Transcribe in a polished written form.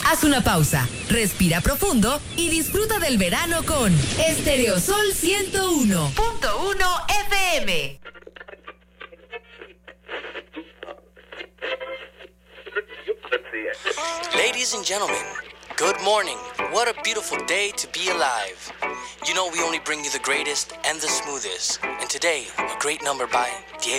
Haz una pausa, respira profundo y disfruta del verano con Estereosol 101.1 FM. Ladies and gentlemen, good morning. What a beautiful day to be alive. You know we only bring you the greatest and the smoothest. And today, a great number by Diego